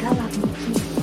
น่ารักดีพี่